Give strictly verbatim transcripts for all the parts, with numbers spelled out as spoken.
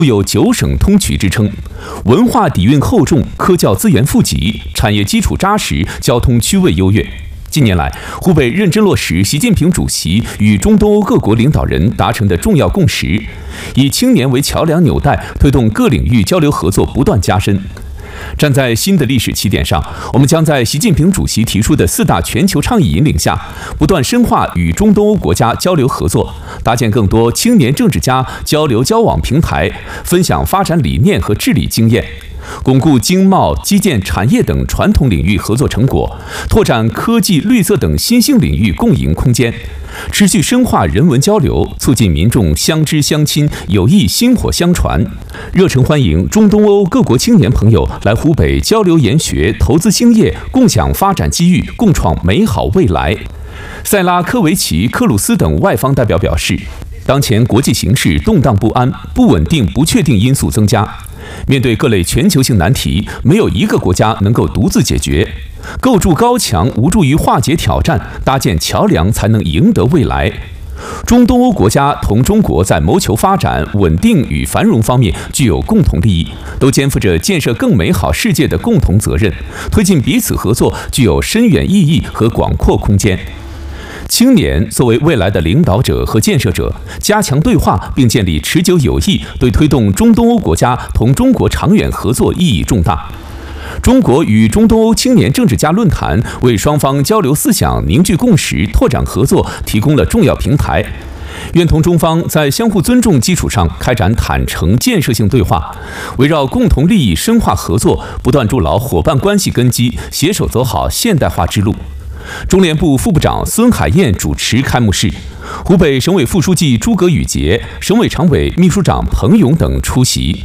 有九省通衢之称，文化底蕴厚重，科教资源富集，产业基础扎实，交通区位优越。近年来，湖北认真落实习近平主席与中东欧各国领导人达成的重要共识，以青年为桥梁纽带，推动各领域交流合作不断加深。站在新的历史起点上，我们将在习近平主席提出的四大全球倡议引领下，不断深化与中东欧国家交流合作，搭建更多青年政治家交流交往平台，分享发展理念和治理经验，巩固经贸、基建、产业等传统领域合作成果，拓展科技、绿色等新兴领域共赢空间，持续深化人文交流，促进民众相知相亲，友谊薪火相传。热诚欢迎中东欧各国青年朋友来湖北交流研学、投资兴业，共享发展机遇，共创美好未来。塞拉科维奇、克鲁斯等外方代表表示，当前国际形势动荡不安，不稳定、不确定因素增加。面对各类全球性难题，没有一个国家能够独自解决。构筑高墙无助于化解挑战，搭建桥梁才能赢得未来。中东欧国家同中国在谋求发展、稳定与繁荣方面具有共同利益，都肩负着建设更美好世界的共同责任，推进彼此合作具有深远意义和广阔空间。青年作为未来的领导者和建设者，加强对话并建立持久友谊，对推动中东欧国家同中国长远合作意义重大。中国与中东欧青年政治家论坛为双方交流思想、凝聚共识、拓展合作提供了重要平台。愿同中方在相互尊重基础上开展坦诚建设性对话，围绕共同利益深化合作，不断筑牢伙伴关系根基，携手走好现代化之路。中联部副部长孙海燕主持开幕式，湖北省委副书记诸葛宇杰、省委常委秘书长彭勇等出席。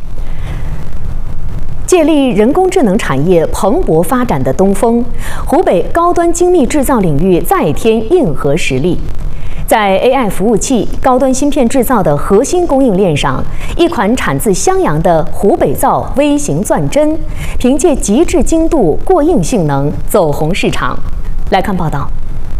借力人工智能产业蓬勃发展的东风，湖北高端精密制造领域再添硬核实力。在 A I 服务器、高端芯片制造的核心供应链上，一款产自襄阳的湖北造微型钻针，凭借极致精度、过硬性能走红市场。来看报道。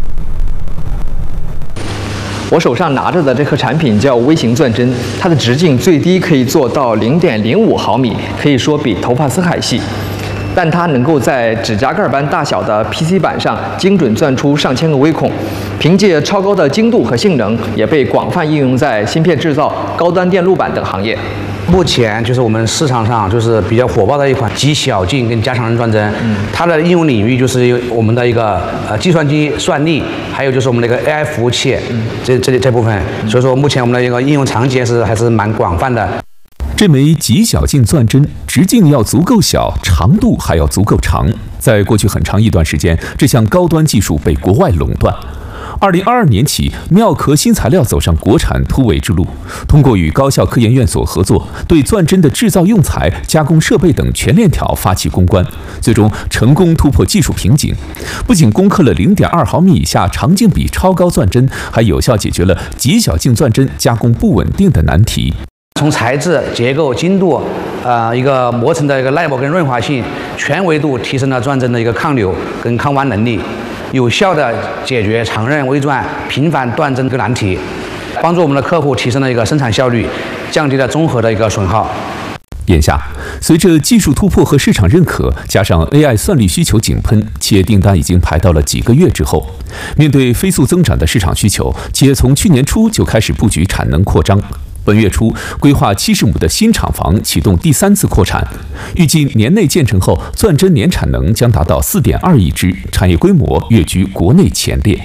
我手上拿着的这颗产品叫微型钻针，它的直径最低可以做到零点零五毫米，可以说比头发丝还细。但它能够在指甲盖般大小的 P C 板上精准钻出上千个微孔，凭借超高的精度和性能，也被广泛应用在芯片制造、高端电路板等行业。 目前就是我们市场上就是比较火爆的一款极小径跟加强针钻针，嗯，它的应用领域就是我们的一个呃计算机算力，还有就是我们的一个 A I 服务器，嗯，这这这部分，所以说目前我们的一个应用场景是还是蛮广泛的。 这枚极小径钻针直径要足够小，长度还要足够长。在过去很长一段时间，这项高端技术被国外垄断。二零二二年起，妙壳新材料走上国产突围之路，通过与高校科研院所合作，对钻针的制造用材、加工设备等全链条发起攻关，最终成功突破技术瓶颈。不仅攻克了零点二毫米以下长径比超高钻针，还有效解决了极小径钻针加工不稳定的难题。 从材质、结构、精度，呃，一个磨层的一个耐磨跟润滑性，全维度提升了钻针的一个抗扭跟抗弯能力，有效的解决长刃微钻频繁断针的难题，帮助我们的客户提升了一个生产效率，降低了综合的一个损耗。 眼下，随着技术突破和市场认可，加上 A I 算力需求井喷，企业订单已经排到了几个月之后。面对飞速增长的市场需求，企业从去年初就开始布局产能扩张。本月初，规划七十亩的新厂房启动第三次扩产，预计年内建成后，钻针年产能将达到四点二亿只，产业规模跃居国内前列。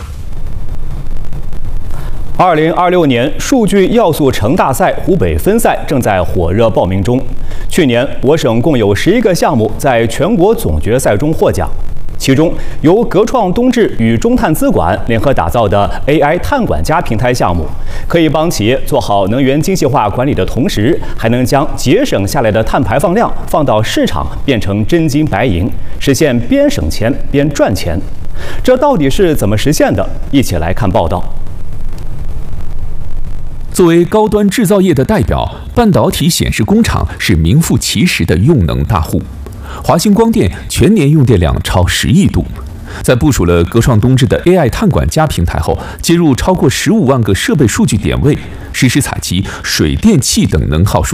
二零二六年数据要素城大赛湖北分赛正在火热报名中。去年，我省共有十一个项目在全国总决赛中获奖。其中，由格创东智与中碳资管联合打造的 A I 碳管家平台项目，可以帮企业做好能源精细化管理的同时，还能将节省下来的碳排放量放到市场变成真金白银，实现边省钱边赚钱。这到底是怎么实现的？一起来看报道。 作为高端制造业的代表，半导体显示工厂是名副其实的用能大户。华星光电全年用电量超十亿度，在部署了格创东智的 A I 碳管家平台后，接入超过十五万个设备数据点位，实时采集水电气等能耗数